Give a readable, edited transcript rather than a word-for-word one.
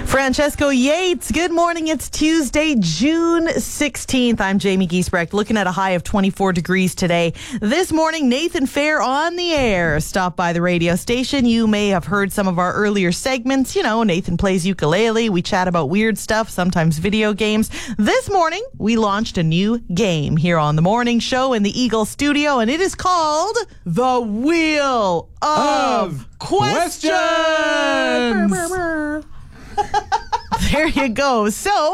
Francesco Yates, good morning. It's Tuesday, June 16th. I'm Jamie Giesbrecht, looking at a high of 24 degrees today. This morning, Nathan Fair on the air. Stop by the radio station. You may have heard some of our earlier segments. You know, Nathan plays ukulele. We chat about weird stuff, sometimes video games. This morning, we launched a new game here on the morning show in the Eagle studio, and it is called The Wheel of Questions. There you go. So